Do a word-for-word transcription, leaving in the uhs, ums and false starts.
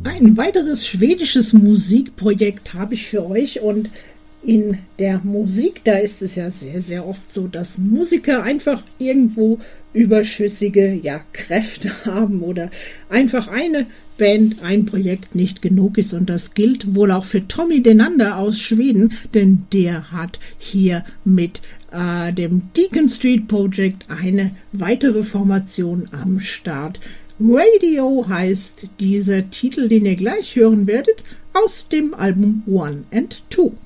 Ein weiteres schwedisches Musikprojekt habe ich für euch, und in der Musik, da ist es ja sehr, sehr oft so, dass Musiker einfach irgendwo überschüssige ja, Kräfte haben oder einfach eine Band, ein Projekt nicht genug ist, und das gilt wohl auch für Tommy Denander aus Schweden, denn der hat hier mit äh, dem Deacon Street Project eine weitere Formation am Start. Radio heißt dieser Titel, den ihr gleich hören werdet, aus dem Album One and Two.